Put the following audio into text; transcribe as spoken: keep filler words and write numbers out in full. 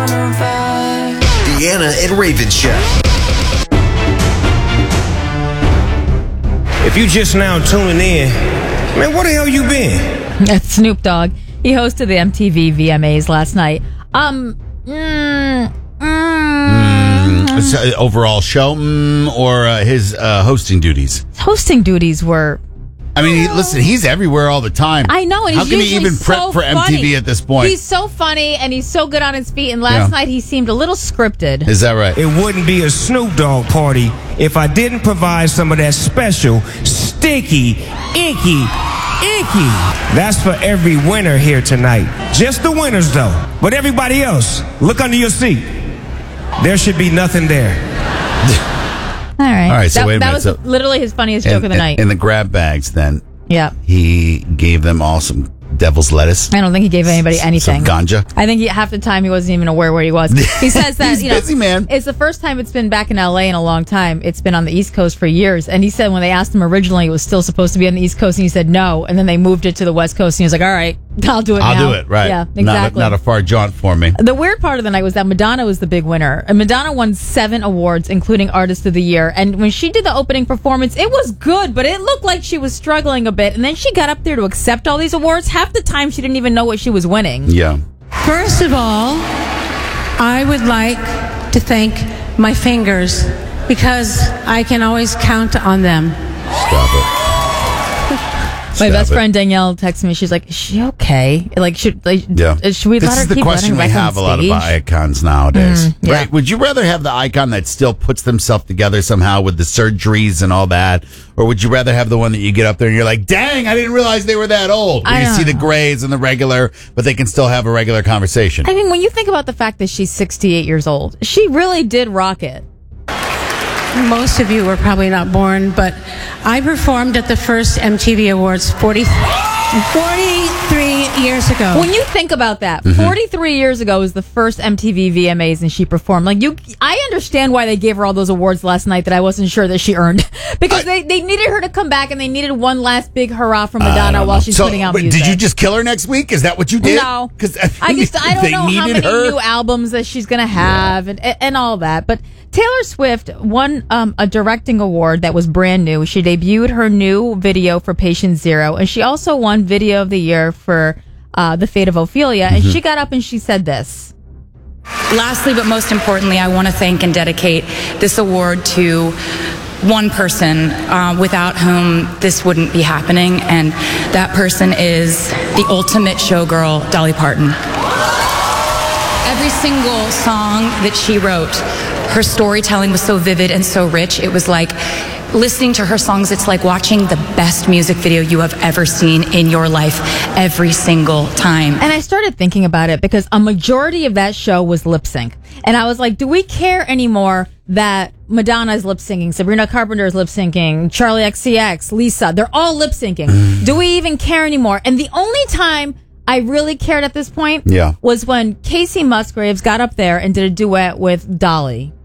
Deanna and Raven Show. If you just now tuning in, man, where the hell you been? That's Snoop Dogg. He hosted the M T V V M As last night. Um, mm, mm, mm, uh, overall show mm, or uh, his uh, hosting duties? Hosting duties were... I mean, he, listen, he's everywhere all the time. I know, and how he's can he even so prep for funny. M T V at this point? He's so funny, and he's so good on his feet, and last Yeah. night he seemed a little scripted. Is that right? It wouldn't be a Snoop Dogg party if I didn't provide some of that special, sticky, inky, inky. That's for every winner here tonight. Just the winners, though. But everybody else, look under your seat. There should be nothing there. All right. All right, so that, wait a that minute. was So- literally his funniest joke in, of the night. In the grab bags, then, yeah. he gave them all some devil's lettuce. I don't think he gave anybody Some anything. ganja. I think he, half the time he wasn't even aware where he was. He says that He's you know, busy, man. It's the first time it's been back in L A in a long time. It's been on the East Coast for years. And he said when they asked him originally, it was still supposed to be on the East Coast, and he said no. And then they moved it to the West Coast, and he was like, "All right, I'll do it. I'll now." do it, right. Yeah, Not exactly. a, not a far jaunt for me. The weird part of the night was that Madonna was the big winner. And Madonna won seven awards, including Artist of the Year. And when she did the opening performance, it was good, but it looked like she was struggling a bit. And then she got up there to accept all these awards. Half the time, she didn't even know what she was winning. Yeah. First of all, I would like to thank my fingers because I can always count on them. Stop it. My Stop best it. friend Danielle texted me. She's like, "Is she okay? Like, should like, Yeah. uh, should we this let her is the keep question letting we her back have a on lot of stage?" icons nowadays. Mm, yeah. Right? Would you rather have the icon that still puts themselves together somehow with the surgeries and all that? Or would you rather have the one that you get up there and you're like, dang, I didn't realize they were that old. Where I you don't see the know. grays and the regular, but they can still have a regular conversation. I mean, when you think about the fact that she's sixty-eight years old, she really did rock it. Most of you were probably not born, but I performed at the first M T V Awards forty, forty-three years ago. When you think about that, Mm-hmm. forty-three years ago was the first M T V V M As, and she performed. Like you, I understand why they gave her all those awards last night that I wasn't sure that she earned, because they, they needed her to come back and they needed one last big hurrah from I Madonna don't while know. she's So, putting out wait, music. Did you just kill her next week? Is that what you did? No, Because I just I don't they know how needed many her. new albums that she's gonna have and and all that. But Taylor Swift won um, a directing award that was brand new. She debuted her new video for Patient Zero, and she also won Video of the Year for uh, The Fate of Ophelia. And Mm-hmm. she got up and she said this. Lastly, but most importantly, I want to thank and dedicate this award to one person uh, without whom this wouldn't be happening, and that person is the ultimate showgirl, Dolly Parton. Every single song that she wrote, her storytelling was so vivid and so rich. It was like listening to her songs, it's like watching the best music video you have ever seen in your life every single time. And I started thinking about it because a majority of that show was lip sync. And I was like, do we care anymore that Madonna is lip syncing, Sabrina Carpenter is lip syncing, Charlie X C X, Lisa, they're all lip syncing. Do we even care anymore? And the only time I really cared at this point Yeah. was when Casey Musgraves got up there and did a duet with Dolly.